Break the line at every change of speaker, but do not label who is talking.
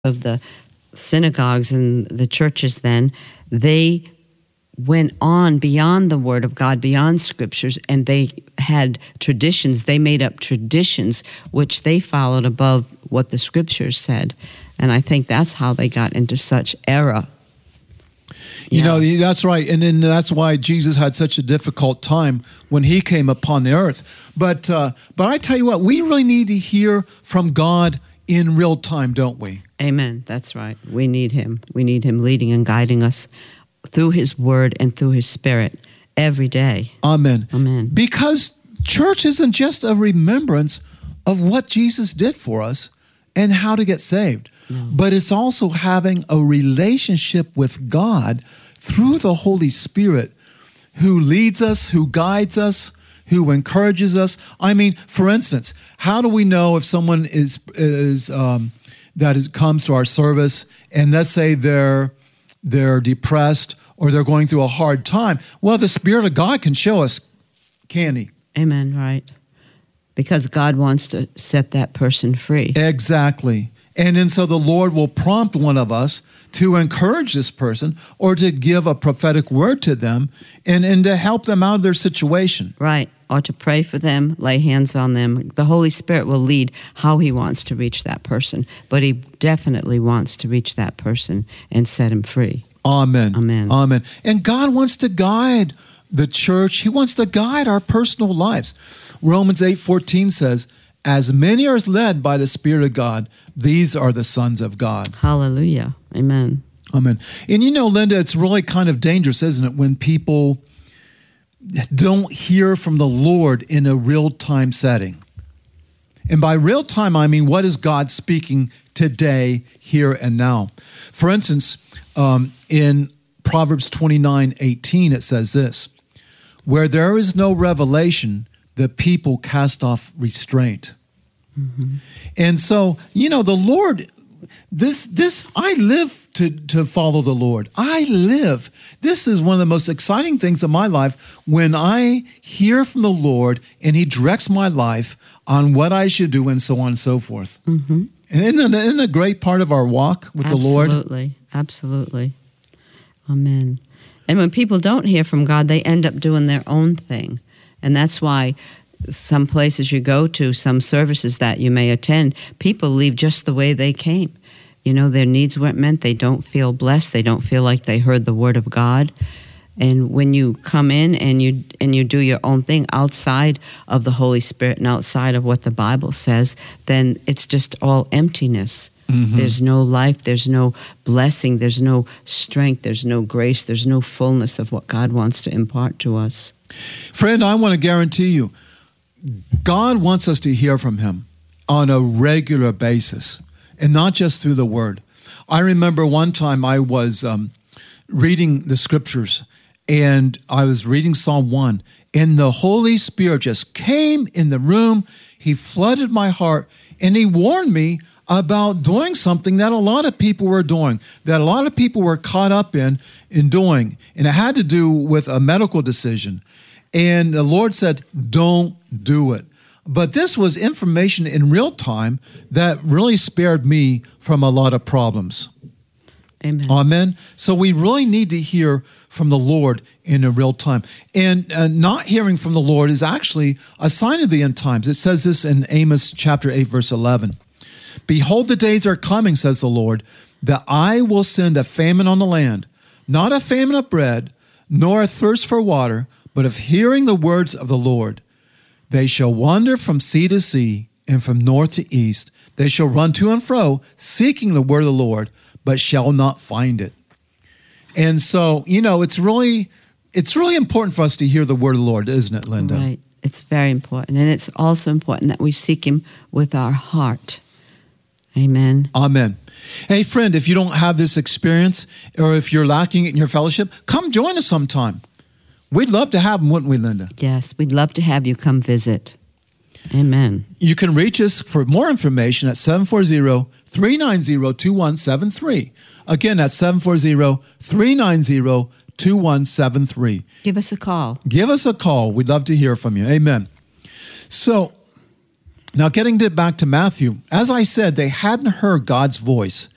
of the synagogues and the churches then, they went on beyond the Word of God, beyond Scriptures, and they had traditions. They made up traditions which they followed above what the Scriptures said. And I think that's how they got into such error.
You know, that's right. And then that's why Jesus had such a difficult time when he came upon the earth. But I tell you what, we really need to hear from God in real time, don't we?
Amen. That's right. We need him. We need him leading and guiding us through his word and through his spirit every day.
Amen.
Amen.
Because church isn't just a remembrance of what Jesus did for us and how to get saved, but it's also having a relationship with God through the Holy Spirit who leads us, who guides us, who encourages us. I mean, for instance, how do we know if someone comes to our service and let's say they're depressed or they're going through a hard time? Well, the Spirit of God can show us, can he?
Amen, right. Because God wants to set that person free.
Exactly. And then so the Lord will prompt one of us to encourage this person or to give a prophetic word to them and to help them out of their situation.
Right. Or to pray for them, lay hands on them. The Holy Spirit will lead how he wants to reach that person. But he definitely wants to reach that person and set him free.
Amen.
Amen.
Amen. And God wants to guide the church. He wants to guide our personal lives. Romans 8:14 says, as many are led by the Spirit of God, these are the sons of God.
Hallelujah. Amen.
Amen. And you know, Linda, it's really kind of dangerous, isn't it, when people don't hear from the Lord in a real-time setting. And by real time, I mean, what is God speaking today, here and now? For instance, in Proverbs 29:18, it says this, where there is no revelation, the people cast off restraint. Mm-hmm. And so, you know, the Lord, I live to follow the Lord. I live. This is one of the most exciting things in my life when I hear from the Lord and he directs my life on what I should do and so on and so forth. Mm-hmm. And isn't a great part of our walk with the Lord?
Absolutely. Absolutely. Amen. And when people don't hear from God, they end up doing their own thing. And that's why some places you go to, some services that you may attend, people leave just the way they came. You know, their needs weren't met. They don't feel blessed. They don't feel like they heard the word of God. And when you come in and you do your own thing outside of the Holy Spirit and outside of what the Bible says, then it's just all emptiness. Mm-hmm. There's no life. There's no blessing. There's no strength. There's no grace. There's no fullness of what God wants to impart to us.
Friend, I want to guarantee you, God wants us to hear from him on a regular basis and not just through the word. I remember one time I was reading the scriptures and I was reading Psalm 1 and the Holy Spirit just came in the room. He flooded my heart and he warned me about doing something that a lot of people were doing, that a lot of people were caught up in doing. And it had to do with a medical decision. And the Lord said, don't do it. But this was information in real time that really spared me from a lot of problems.
Amen.
Amen. So we really need to hear from the Lord in a real time. And not hearing from the Lord is actually a sign of the end times. It says this in Amos chapter 8, verse 11. Behold, the days are coming, says the Lord, that I will send a famine on the land, not a famine of bread, nor a thirst for water, but of hearing the words of the Lord. They shall wander from sea to sea and from north to east. They shall run to and fro, seeking the word of the Lord, but shall not find it. And so, you know, it's really important for us to hear the word of the Lord, isn't it, Linda?
Right. It's very important. And it's also important that we seek him with our heart. Amen.
Amen. Hey, friend, if you don't have this experience or if you're lacking it in your fellowship, come join us sometime. We'd love to have them, wouldn't we, Linda?
Yes, we'd love to have you come visit. Amen.
You can reach us for more information at 740-390-2173. Again, that's 740-390-2173.
Give us a call.
Give us a call. We'd love to hear from you. Amen. So, now getting back to Matthew, as I said, they hadn't heard God's voice